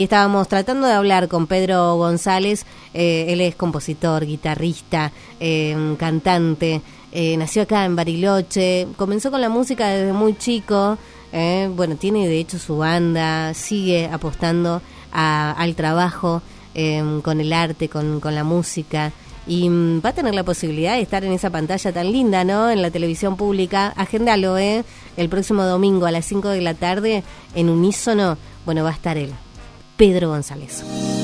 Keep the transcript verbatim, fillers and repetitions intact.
Estábamos tratando de hablar con Pedro González, eh, él es compositor, guitarrista, eh, cantante, eh, nació acá en Bariloche, comenzó con la música desde muy chico, eh, bueno, tiene de hecho su banda, sigue apostando a, al trabajo eh, con el arte, con, con la música, y mm, va a tener la posibilidad de estar en esa pantalla tan linda, ¿no?, en la televisión pública. Agéndalo, ¿eh? El próximo domingo a las cinco de la tarde en Unísono, bueno, va a estar él. Pedro González.